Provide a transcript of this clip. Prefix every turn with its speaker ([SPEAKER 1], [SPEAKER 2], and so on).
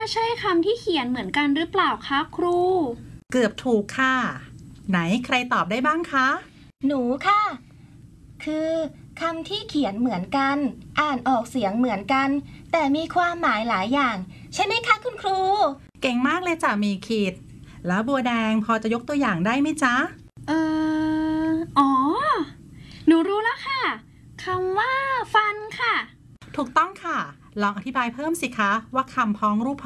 [SPEAKER 1] ใช่คำที่เขียนเหมือนกันหรือเปล่าคะครู
[SPEAKER 2] เกือบถูกค่ะไหนใครตอบได้บ้างคะ
[SPEAKER 3] หนูค่ะคือคำที่เขียนเหมือนกันอ่านออกเสียงเหมือนกันแต่มีความหมายหลายอย่างใช่ไหมคะคุณครู
[SPEAKER 2] เก่งมากเลยจ้ะมีขีดแล้วบัวแดงพอจะยกตัวอย่างได้ไหมจ๊ะ
[SPEAKER 1] อ๋อหนูรู้แล้วค่ะคำว่าฟันค่ะ
[SPEAKER 2] ถูกต้องค่ะลองอธิบายเพิ่มสิคะว่าคำพ้องรูป